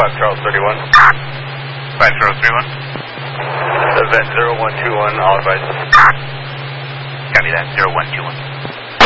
Charles 31. 5031. Event 0121, all advice. Copy that, 0121.